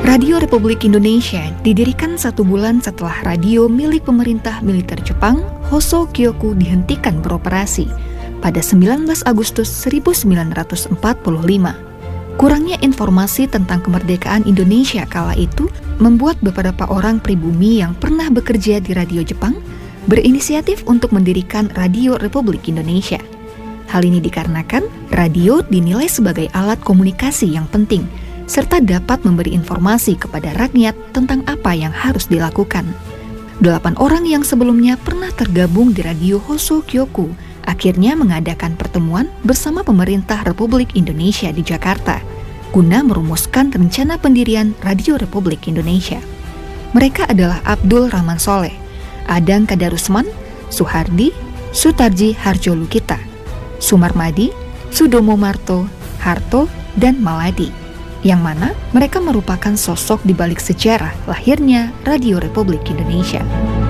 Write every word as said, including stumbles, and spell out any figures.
Radio Republik Indonesia didirikan satu bulan setelah radio milik pemerintah militer Jepang, Hoso Kyoku, dihentikan beroperasi pada sembilan belas Agustus seribu sembilan ratus empat puluh lima. Kurangnya informasi tentang kemerdekaan Indonesia kala itu membuat beberapa orang pribumi yang pernah bekerja di radio Jepang berinisiatif untuk mendirikan Radio Republik Indonesia. Hal ini dikarenakan radio dinilai sebagai alat komunikasi yang penting, serta dapat memberi informasi kepada rakyat tentang apa yang harus dilakukan. Delapan orang yang sebelumnya pernah tergabung di Radio Hoso Kyoku akhirnya mengadakan pertemuan bersama pemerintah Republik Indonesia di Jakarta guna merumuskan rencana pendirian Radio Republik Indonesia. Mereka adalah Abdul Rahman Soleh, Adang Kadarusman, Suhardi, Sutarji Harjolukita, Sumarmadi, Sudomo Marto, Harto, dan Maladi, yang mana mereka merupakan sosok di balik sejarah lahirnya Radio Republik Indonesia.